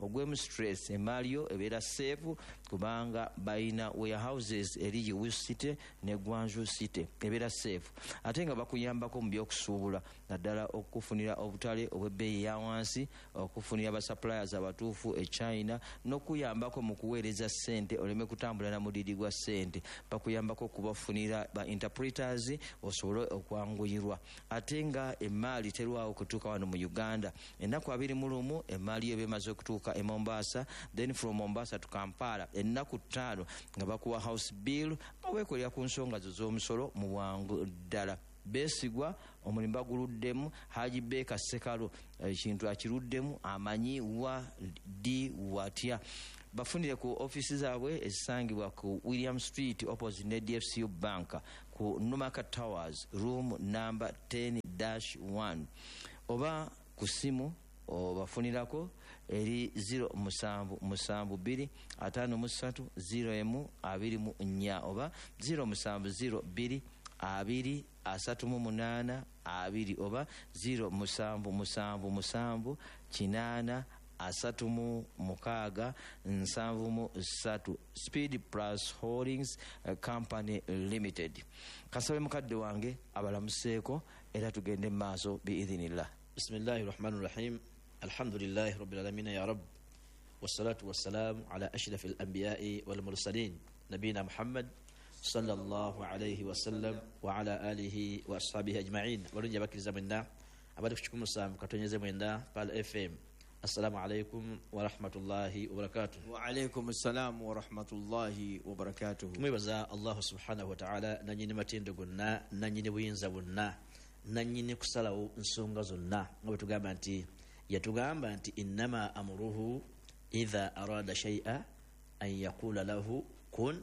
ogwemu stress emaali yo ebeera safe kubanga balina warehouses eri Yiwu City ne Gwanju City ebeera safe ate nga bakuyambako mu by'okusuubula naddala okufunira obutale obw'ebbeeyi ya wansi okufunira basuppliers abatuufu e China n'okuyambako mu kuweereza ssente oleme kutambula na mudidi gwa ssente bakuyambako okubafunira ba interpreters osobole okwanguyirwa ate nga emaali terwawo okutuuka wano mu Uganda ennaku abiri mu lumu emaali yo bemaze okutuuka e Mombasa then from Mombasa to Kampala ennaku ttaano nga bakuwa house bill oweekolera ku nsonga zo z'omusolo mu bwangu ddala beesigwa omulimu baguluddemu Haji Beka Sekalo ekintu akiruddemu amanyi wa di watya bafunire ku offices zaabwe ezisangibwa ku William Street opposite ne D F C U Bank ku Numaka Towers room number ten dash one oba ku simu obafunirako eri zero musanvu musanvu bbiri ataano mu ssatu zero emu abiri mu nnya oba zero musanvu zero bbiri abiri asatu mu munaana abiri oba zero musanvu musanvu musanvu kinaana asatu mu mukaaga nsanvu mu ssatu Speed Plus Holdings uh, Company Limited. Kasabe mukadde wange abalamuseeko era tugende mu maaso biidhinillah. Bismillahir Rahmanir Rahim. Alhamdulillahi Rabbil Alamin ya Rabb. Wassalatu wassalamu ala ashrafil anbiya'i wal mursalin nabiyina Muhammad sallallahu alayhi wa sallam wa ala alihi wa ashabihi ajma'in. Walunja bakiriza mwenda abali kuchukuma samu katonyeze mwenda pal F M. Assalamu alaikum wa rahmatullahi wa barakatuh. Wa alaikum assalam wa rahmatullahi wa barakatuh. Mwebaza Allah subhanahu wa ta'ala nanyini matendo gonna nanyini buyinza bonna nanyini kusalawo nsonga zonna nga tugamba nti yatugamba nti innama amruhu idha arada shay'a an yaqula lahu kun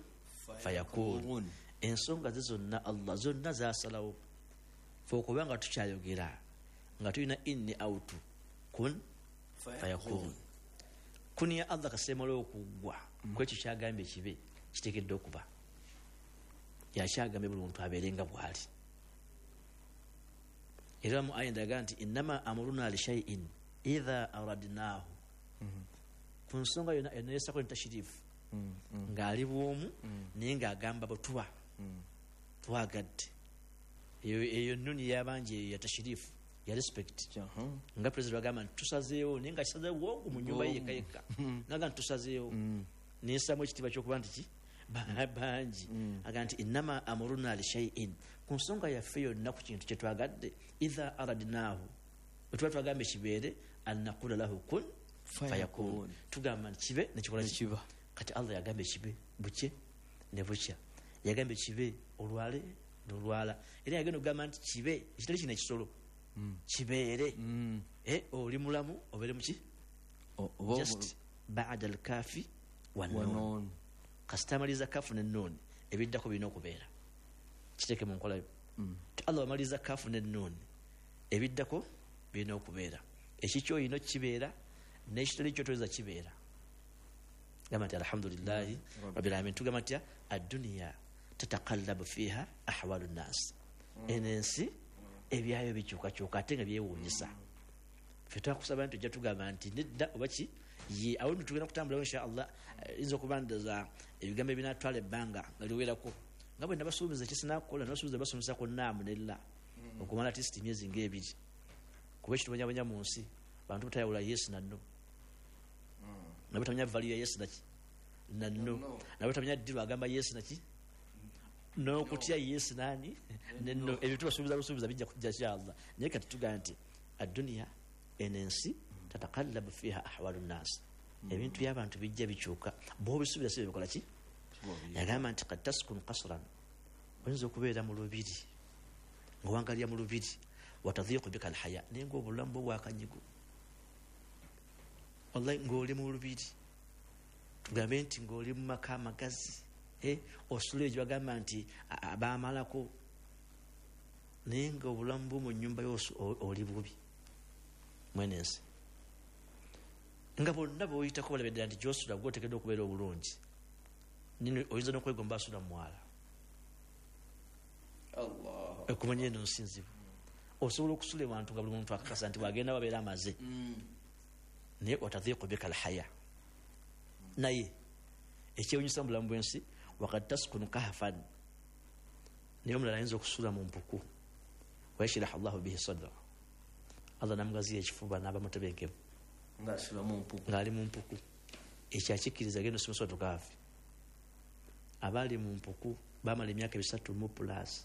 fayakun. Ensonga zonna Allah zonna zasalawo fokubanga tukyayogera nga tulina inni autu kun fayakun. Kuni ya Allah kasemala okugwa kwekyo kyagambye kibe kitekedde okuba yakyagambye buli muntu abeerenga bwali era mu aya ndaga nti innama amruna li shay'in idha aradnahu ku nsonga yona enayesako ntashirifu ng'ali bwomu naye ng'agamba bwetuba twagadde eyo nnuni y'abangi ya tashirifu ya respect nga president agamba nti tusazeewo naye nga kisazeewo wongu mu nyumba ye yekka yekka naga nti tusazeewo neesamu ekitiibwa ky'okuba nti ki bangi aga nti innama amruna li shay'in ku nsonga yaffe yonna ku kintu kye twagadde idha aradnahu bwe tuba twagamba kibeere an naqula lahu kun fayakun tugamba nti kibe nekikola kiba kati Allah yagamba kibe bukye ne bukya yagamba kibe olwale n'olwala era yagenda okugamba nti kibe ekitali kino ekisolo kibeere eh oli mulamu obeere muki just ba'da al-kafi wan-nun kastamaliza kafu ne-nun ebiddako birina okubeera kiteke mu nkola yo Allah amaliza kafu ne-nun ebiddako birina okubeera ekikyo yino kibeera n'ekitali kyo toyinza kibeera gamba nti alhamdulillahi rabbil alamin tugamba nti ad-dunya tataqallabu fiha ahwalu nnas enensi ebyayo bikyukakyuka ate nga byewuunyisa ffe twakusaba nti ojja tugamba nti nedda oba ki ye awo nti tugenda kutambulawo insha allah yinza okubandaza ebigambo ebinatwala ebbanga nga liwerako nga bwe nabasuubiza ekisinakukola nabasuubiza basomesako naamu nella okumala at least emyezi ng'ebiri kuba ekitubanyabanya mu nsi bantu butayawula yes na no nabo tamanya value ya yes naki na no nabo tamanya ddiru agamba yes naki n'okutya yes nani neno ebyo tubasuubiza busuubiza bijja kujja insha allah naye kati tugamba nti ad-dunya enensi tataqallabu fiha ahwalu nnas ebintu by'abantu bijja bikyuka bw'obisuubira si bikola ki yagamba nti qad taskun qasran oyinza okubeera mu lubiri ng'owangalira mu lubiri watadhiqu bika alhaya naye ng'obulamu bwo bwakanyigo wallahi ng'oli mu lubiri tugambe nti ng'oli mu maka amagazi osula egyo bagamba nti abaamalako naye ng'obulamu bwo mu nnyumba yoosi oli bubi mwenensi nga bonna bweoyitako balabeddera nti gyosula gwe otekedde okubeera obulungi nino oyinza n'okwegomba asula mumwala ekumanya eno nsinzibu osobola okusula ewantu nga buli muntu akakasa nti bwagenda wabeera amaze naye watadhiqu bika alhaya naye ekyewunyisa mu bulamu bwensi wakad taskunu kahfan naye omulala ayinza okusula mu mpuku wayashirahu llahu bihi sadra allah namugaziya ekifuba naba mutebenkevu ng'ali mu mpuku ekyo akikkiriza genda osomesa tukaafi abali mu mpuku bamala emyaka bisatu mu plus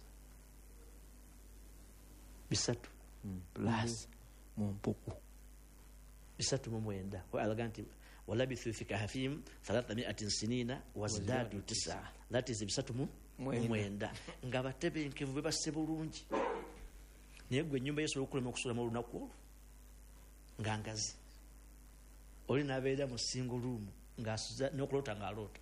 bisatu plus mu mpuku bisatu mu mwenda alaga nti walabithu fi kahfihim thalathamiatin sinina wazdadu tisa that is bisatu mu mwenda nga batebenkevu bebasse bulungi naye gwe ennyumba yesu okukulema okusulamu olunaku olwo nga ngazi oli nabeera mu single room ng'asuza n'okulota ng'aloota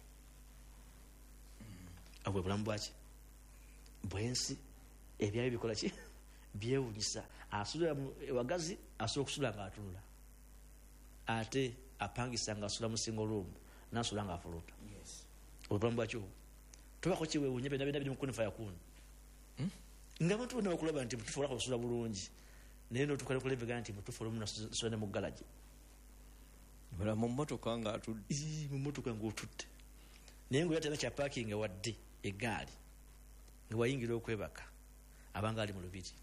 abwe bulamu bwaki bwensi ebyayo bikola ki byewunyisa asula wagazi asobola okusula ng'atunula ate apangisa ng'asula mu single room n'asula ng'afuluta obulamu bwaki obwo tobako kiwewunya byonna byonna biri mu kuni fayakuni nga abantu bonna bakulaba nti mutufu olako osula bulungi naye notukale kulebega nti mutufu olumu nasula ne mu galagi bala mu mmotoka ng'atudde mu mmotoka ng'otudde naye ngaoyatena kya parking wadde eggaali nga wayingira okwebaka abanga ali mu lubiri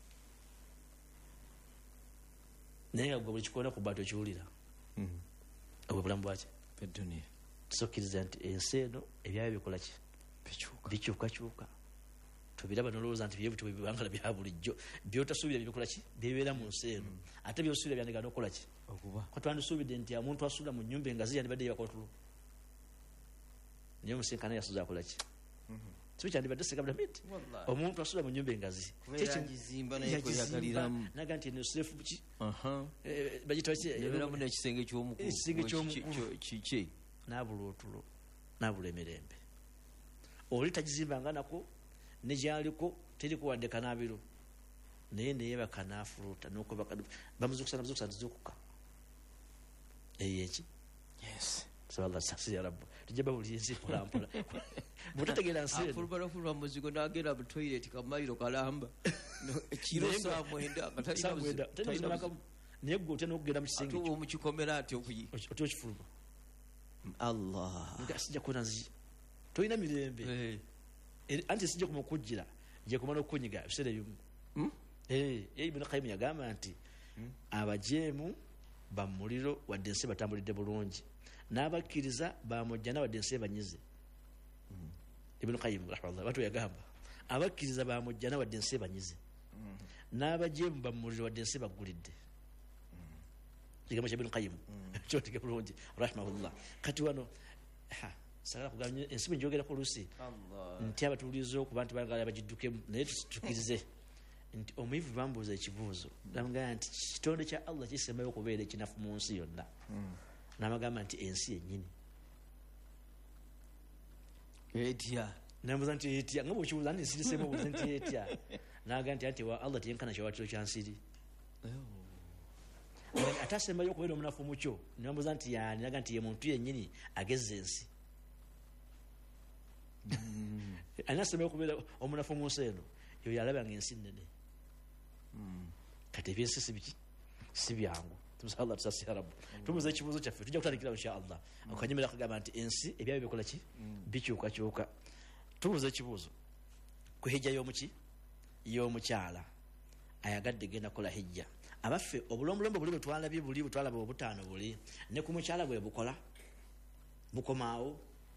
naye nga gwe buli kikoona ku bbaati okiwulira obwe bulamu bwaki eduniya tusokkiriza nti ensi eno ebyayo bikola ki bikyukakyuka tubiraba nolowooza nti bye bituwe bibangala bya bulijjo byotasuubira bibikola ki bibeera mu nsi eno ate byosuubira byandika n'okukola ki ko twandisuubidde nti omuntu asula mu nnyumba engazi yandibadde yebakotulu naye omusinkana yasuza akola ki kibi kyandibadde segabudamenti omuntu asula mu nnyumba engazi naga nti nosefu ki bagitamu nekisenge kyomukiki nabula otulo nabula emirembe oli tagizimbanga nako negyaliko terikuwadde kanabiro naye neyebaka nafuluta bamuzukusa namuzukusa ntizukuka eyeki saballah sasi ya rabbu tujaba buli ensi mpolampola mutategeera nsi eno afulubala muzigo nagenda mu toilet kamaliro kalamba kiro saa mwenda naye gwe otya n'okugenda mu kisenge ate omukikomera ati okuyi otya okifuluma allah nga sijja kuona nzi tolina mirembe anti sijja kumukujjira nje kumana okukunyiga ebiseera ebimu ibn qayyim yagamba nti abajeemu bamuliro wadde ensi batambulidde bulungi n'abakkiriza bamujjana wadde ensi banyize ibn qayyim rahimahullah batu yagamba abakkiriza bamujjana wadde ensi banyize n'abajeemu bamuliro wadde ensi baggulidde kigambo kya ibn qayyim kyotige bulungi rahimahullah kati wano sagala kugambye ensi bwenjogerako oluusi nti abatuuliza okuba nti bagala bagiddukemu naye tukirize nti omuyivu bambuuza ekibuuzo namugamba nti kitonde kya allah kisembayo okubeera ekinafu mu nsi yonna namagamba nti ensi yennyini etya namubuuza nti etya nga bwekibuuza nti nsirisemu obuuze nti etya naga nti anti wa allah tiyenkana kyawatiro kya nsiri ate asembayo okubeera omunafu mukyo namubuuza nti yani naga nti ye muntu yennyini agezza ensi ani asembayo okubeera omunafu mu nsi eno yo yalabanga ensi nnene kati ebyensi sibiki si byangu tumusala tusasi ya rabbu tumuze ekibuuzo kyaffe tujja kutandikira insha allah akanyumira kagamba nti ensi ebyayo bikola ki bikyukakyuka tumuze ekibuuzo ku hijja y'omuki y'omukyala ayagadde genda kola hijja abaffe obulombolombo buli bwetwalabye buli bwetwalaba obutaano buli ne ku mukyala bwe bukola bukomaawo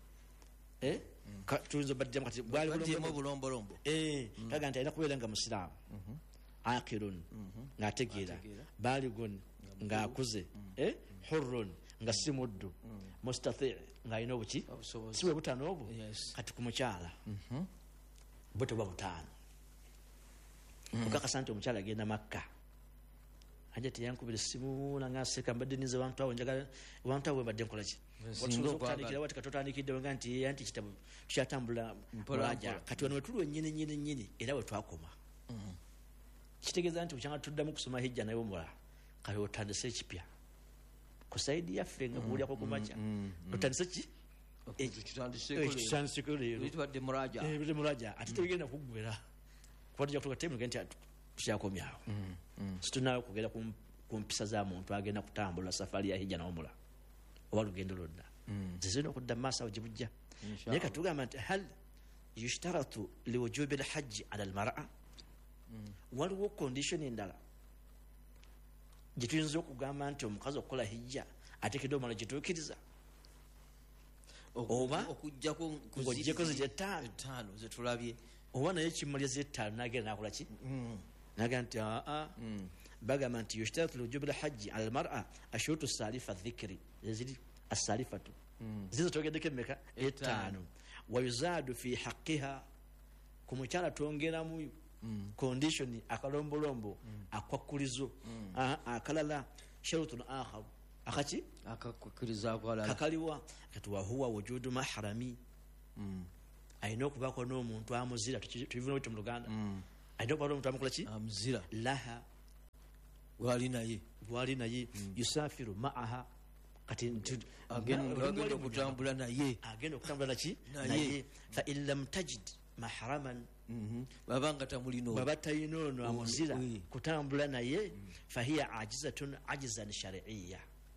tuyinza obaddamu kati bwalimu obulombolombo kaga nti alina kubeera nga musiraamu akirun ng'ategeera baligun ng'akuze hurrun nga si muddu mustathi ng'alina obuki si bwe butaano obwo kati ku mukyala bwe tebuba butaano okakasa nti omukyala agenda makka ajja teyankubira essimu nangaseka mbadde nize wantu awo njagala wantu awo mbadde nkola ki okutandikira wati katotandikidde nga nti anti kitabu tukyatambula mulaja kati wano wetuli wennyini nyini nyini era wetwakoma kitegeeza nti bukyanga tuddamu kusoma hijja naye omulala kati otandise ekipya ku saidi yaffe nga kuwulyako kumakya otandise ki ekitandiseko leero muraja ate tebigenda kuggwera kuba tujja kutuka temu nti tukyakomyawo situnayo kugenda ku ku mpisa za muntu agenda kutambula safari ya hijja n'umra oba lugendo lwonna zizina okudda mu maaso awo gye bujja naye katugamba nti hal yushtaratu liwujubi lhajji ala almara waliwo condition endala gye tuyinza okugamba nti omukazi okukola hijja ateekeddwa omala gyetuukiriza oba ng'oggyeko ziti ettaano zetulabye oba naye kimulya zettaano nagenda nakola ki naga nti aa bagamba nti yushtaratu liwujubi lhajji ala almara ashurutu salifa dhikri zeziri asalifatu zizo togeddeko emmeka ettaano wayuzaadu fi haqqiha ku mukyala twongeramu condition akalombolombo akwakkulizo akalala sharutun akharu akaki akakwakkuliza akalala kakaliwa kati wahuwa wujudu mahrami ayina okubaako n'omuntu amuzira tubivuna bwetyo mu luganda ayina okubaako n'omuntu amukola ki amuzira laha gwali naye gwali naye yusafiru maaha kati agenda okutambula naye agenda okutambula naki naye fa in lam tajid mahraman babanga tamulino baba talina ono amuzira kutambula naye fahiya ajizatun ajizan shari'iyya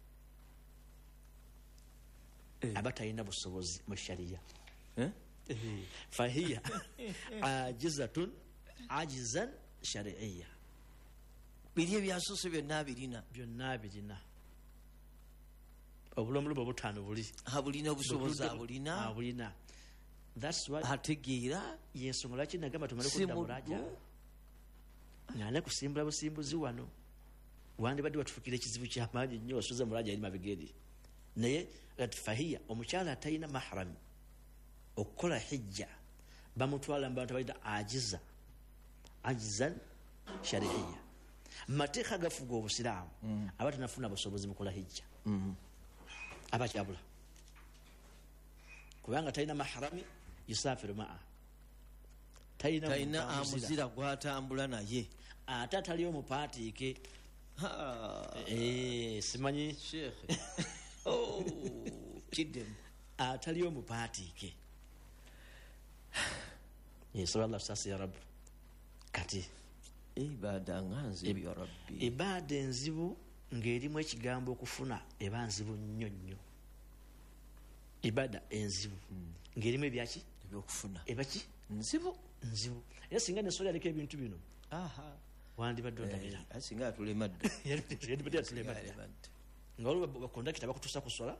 aba talina busobozi mu shariya fahiya ajizatun ajizan shari'iyya biri ebyasose byonna birina byonna birina obulomulubo obutaano buli abulina obusobozi abulina abulina that's why ategeera yensonga lwaki nagamba tumale kudda mulaja nane kusimbula busimbuzi wano wandibadde watufukira ekizibu kyamaanyi nnyo osoze mulaja eri mabigeri naye fahiya omukyala atalina mahrami okukola hijja bamutwala mu bantu abalina ajiza ajizan shari'iyya mateeka gafuga obusiraamu aba tanafuna busobozi mukola hijja aba kyabula kubanga talina mahrami yusafiru maa talina amuzira gwatambula naye ate atali omupatiike simanyi kiddemu atali omupatiike nsaba allah sasi ya rabbi kati ibada nga nzibu ya rabbi ibada enzibu ng'erimu ekigambo okufuna eba nzibu nnyo nnyo ibada enzibu ng'erimu ebyaki ebyokufuna ebaki nzibu nzibu era singa nesola yaleka ebintu bino wandibadde ondabira singa atulemadde yandibadde atulemadde nga waliwo bakondakita bakutuusa kusola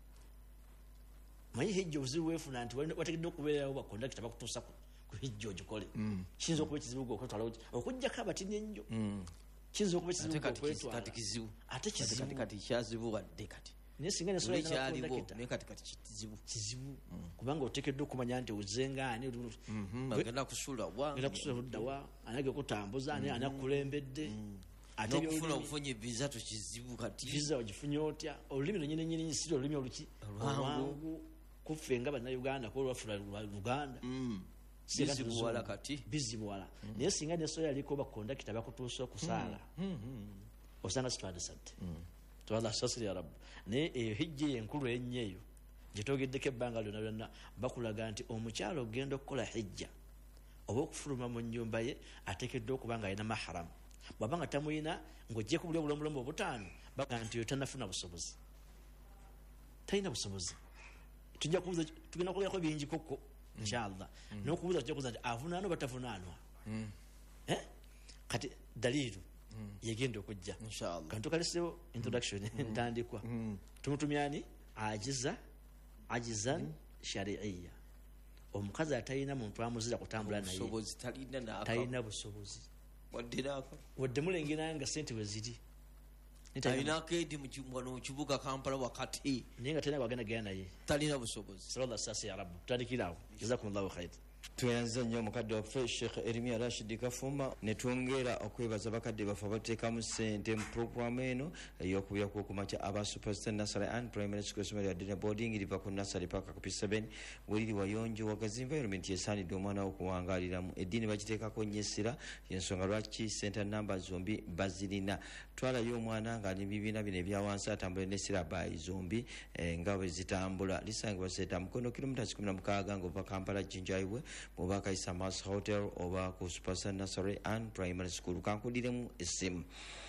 manyi hijja obuzibu weefuna nti wategedde okubeerawo bakondakita bakutuusa ku hijja ogikole kiyinza okuba ekizibu gweokwetwala okujjako abatini ennyo kiyinza okuba ekizibu gweokwetwala ate kizibu kati kyazibuwadde kati naye singa nesola naye kati kati kizibu kizibu kubanga oteekeddwa okumanya nti ozengaani agenda kusula wagenda kusula luddawa ani agekutambuza ani ani akulembedde nokufuna okufunya eviza tukizibu kati viza ogifunye otya olulimi lwenyini nyini siri olulimi oluki olwangu kuffe nga bannayuganda kuba olwafula luganda bizibuwala kati bizibuwala naye singa nesola yaliko bakondakita bakutuusa okusaala osanga sitwandisadde twala sasiri ya rabbi naye eyo hijja enkulu ennyo eyo gyetogeddeko ebbanga lyonna lyonna bakulaga nti omukyalo ogenda okukola hijja oba okufuluma mu nnyumba ye ateekeddwa okuba nga alina maharamu bwaba nga tamuyina ng'oggyeko buli obulombolombo obutaano baga nti oyo tanafuna busobozi talina busobozi tujja kubuza tugenda kulyako bingi koko inshallah n'okubuza tujja kubuza nti avunaanwa oba tavunaanwa kati daliiru yegenda okujja kantukalesewo introduction ntandikwa tumutumyani ajiza ajizan shari'iyya omukazi atalina muntu amuzira kutambula naye talina busobozi wadde mulengera nga sente weziri talina kedi mu kibuga Kampala wakati naye nga talina wagenda genda naye talina busobozi sallallahu sasi ya rabbi tutandikirawo jazakumullahu khair tweyanza nnyo omukadde waffe sheekh erimiya rashidi kafuma ne twongera okwebaza bakadde baffe abateekamu ssente mu puroguramu eno ey'okubya kwokumakya aba superstar nasary and primary school essomero yadde ne boarding liva ku nasary paka ku p seven weriri wayonjo wagazi environment yesaanidde omwana wo okuwangaaliramu eddiini bagiteekako nnyo essira yensonga lwaki center number zombi bazirina twalayo omwana nga nebibiina bino ebyawansi atambula n'essira bayi zombi nga bwe zitambula lisangibwa seeta mukono kilomita kikumi na mukaaga ng'ova Kampala Jinjaiwe bw'oba kayisa Mars Hotel oba ku Superstar Nursery and Primary School kankudiremu essimu